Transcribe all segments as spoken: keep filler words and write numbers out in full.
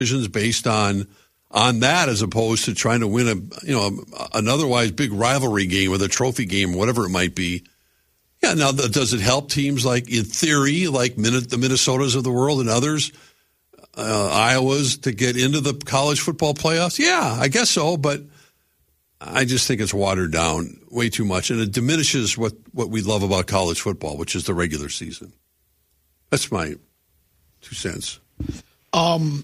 decisions based on on that, as opposed to trying to win a you know an otherwise big rivalry game or a trophy game, whatever it might be. Yeah, now does it help teams like, in theory, like the Minnesotas of the world and others, uh, Iowa's, to get into the college football playoffs? Yeah, I guess so, but I just think it's watered down way too much, and it diminishes what, what we love about college football, which is the regular season. That's my two cents. Um.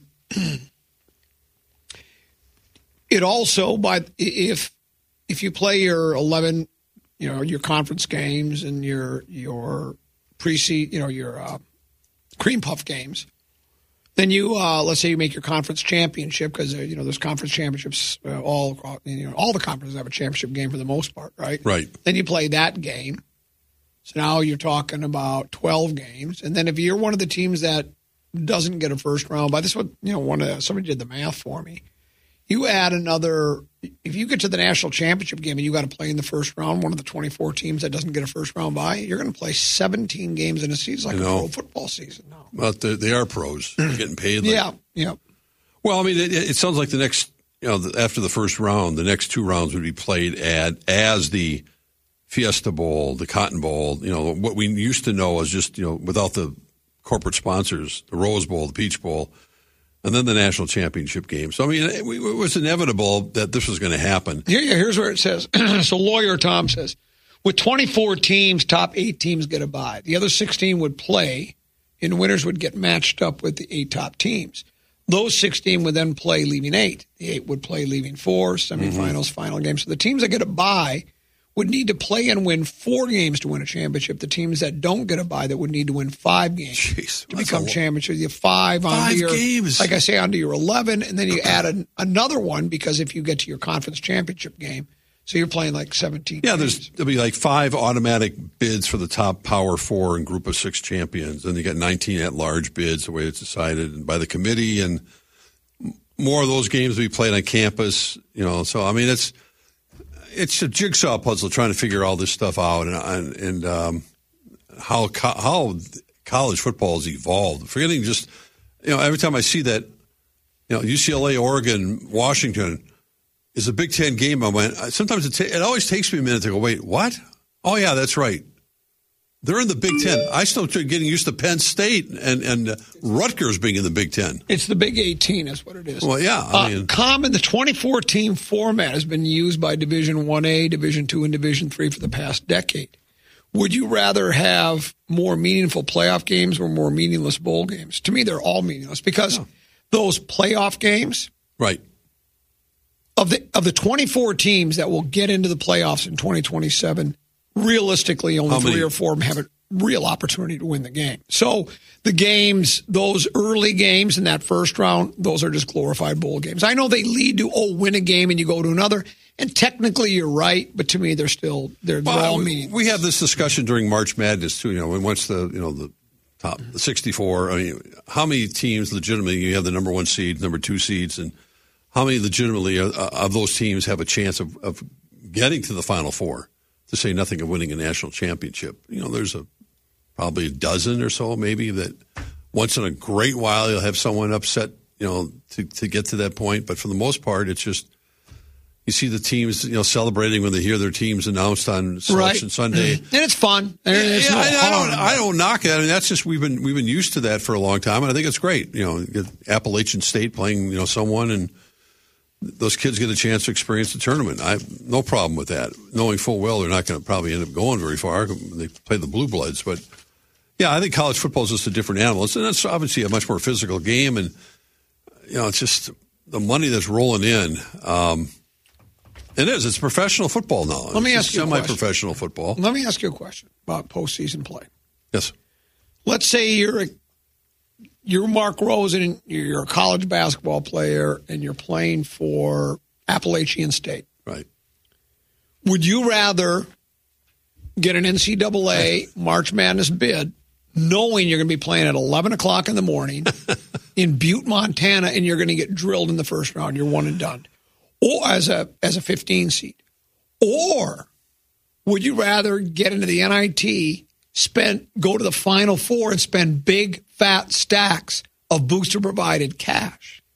It also, by if if you play your eleven, you know, your conference games and your your pre-season, you know, your uh, cream puff games, then you uh, let's say you make your conference championship, because uh, you know there's conference championships uh, all you know all the conferences have a championship game for the most part, right? Right. Then you play that game. So now you're talking about twelve games, and then if you're one of the teams that doesn't get a first round, by this what you know one of somebody did the math for me. You add another, if you get to the national championship game and you got to play in the first round, one of the twenty-four teams that doesn't get a first round bye, you're going to play seventeen games in a season, like a pro football season now. But they, they are pros, getting paid. Like, yeah, yeah. Well, I mean, it, it sounds like the next, you know, after the first round, the next two rounds would be played at as the Fiesta Bowl, the Cotton Bowl. You know, what we used to know as just, you know, without the corporate sponsors, the Rose Bowl, the Peach Bowl, and then the national championship game. So, I mean, it, it was inevitable that this was going to happen. Here, here's where it says. So lawyer Tom says, with twenty-four teams, top eight teams get a bye. The other sixteen would play, and winners would get matched up with the eight top teams. Those sixteen would then play leaving eight. The eight would play leaving four, semifinals, mm-hmm. final games. So the teams that get a bye would need to play and win four games to win a championship. The teams that don't get a bye that would need to win five games Jeez, to become champions. You have five, five onto your, games. like I say, onto your eleven, and then you add an, another one because if you get to your conference championship game, so you're playing like seventeen Yeah, games. there's, there'll be like five automatic bids for the top Power Four and Group of Six champions. And you got nineteen at-large bids, the way it's decided by the committee, and more of those games will be played on campus. You know, so, I mean, it's it's a jigsaw puzzle trying to figure all this stuff out, and and, and um, how co- how college football has evolved. Forgetting just, you know, every time I see that, you know, U C L A, Oregon, Washington is a Big Ten game, I went, sometimes it, ta- it always takes me a minute to go, wait, what? Oh, yeah, that's right. They're in the Big Ten. I still getting used to Penn State and, and uh, Rutgers being in the Big Ten. It's the Big eighteen is what it is. Well, yeah. I mean, uh, common, the twenty-four team format has been used by Division one A, Division two, and Division three for the past decade. Would you rather have more meaningful playoff games or more meaningless bowl games? To me, they're all meaningless because yeah. those playoff games, right, of the of the twenty-four teams that will get into the playoffs in twenty twenty-seven, realistically, only three or four of them have a real opportunity to win the game. So the games, those early games in that first round, those are just glorified bowl games. I know they lead to, oh, win a game and you go to another. And technically you're right, but to me they're still, they're, well, they're all meaningless. We have this discussion during March Madness, too. You know, once the, you know, the top, the sixty-four, I mean, how many teams legitimately, you have the number one seed, number two seeds, and how many legitimately uh, of those teams have a chance of, of getting to the Final Four? To say nothing of winning a national championship. You know, there's a probably a dozen or so maybe that once in a great while you'll have someone upset, you know, to, to get to that point. But for the most part, it's just you see the teams, you know, celebrating when they hear their teams announced on Selection right. Sunday. And it's fun. And yeah, no I, I don't harm. I don't knock it. I mean, that's just we've been we've been used to that for a long time, and I think it's great. You know, you get Appalachian State playing, you know, someone and those kids get a chance to experience the tournament. I have no problem with that, knowing full well they're not going to probably end up going very far. They play the Blue Bloods. But, yeah, I think college football is just a different animal. It's, and it's obviously a much more physical game. And, you know, it's just the money that's rolling in. Um, it is. It's professional football now. Let me it's ask you a semi-professional question. football. Let me ask you a question about postseason play. Yes. Let's say you're a You're Mark Rosen, you're a college basketball player, and you're playing for Appalachian State. Right. Would you rather get an N C double A March Madness bid knowing you're going to be playing at eleven o'clock in the morning in Butte, Montana, and you're going to get drilled in the first round? You're one and done. Or as a as a fifteen seed. Or would you rather get into the N I T, spend go to the Final Four, and spend big, fat stacks of booster-provided cash?